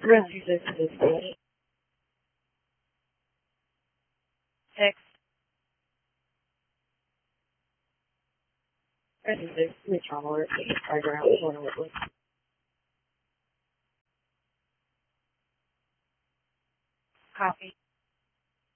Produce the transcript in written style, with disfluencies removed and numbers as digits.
Rescue 6 to this day. 6. Rescue 6, reach on alert, right around the corner with us. Copy.